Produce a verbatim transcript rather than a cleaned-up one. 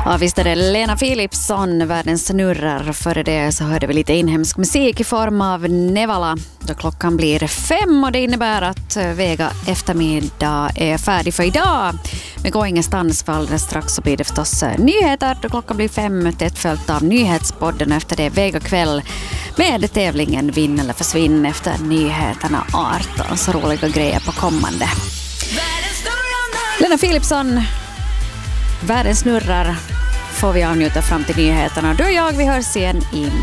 Ja, visst är det Lena Philipsson, världens snurrar. Före det så hörde vi lite inhemsk musik i form av Nevala. Då klockan blir fem och det innebär att Vega eftermiddag är färdig för idag. Men gå ingenstans, för alldeles strax så blir det förstås nyheter. Då klockan blir fem, tätt följt av nyhetspodden. Efter det Vega kväll med tävlingen Vinn eller försvinn efter nyheterna arton. Så roliga grejer på kommande. Lena Philipsson, världens snurrar, får vi avnjuta fram till nyheterna. Du och jag, vi hörs igen imorgon.